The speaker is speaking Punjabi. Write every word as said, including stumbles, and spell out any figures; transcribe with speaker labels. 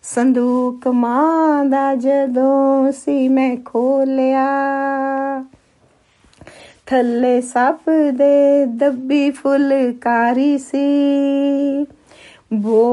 Speaker 1: ਸੰਦੂਕ ਮਾਂ ਦਾ ਜਦੋਂ ਸੀ ਮੈਂ ਖੋਲਿਆ, ਥੱਲੇ ਸੱਪ ਦੇ ਦੱਬੀ ਫੁਲਕਾਰੀ ਸੀ। ਬੋ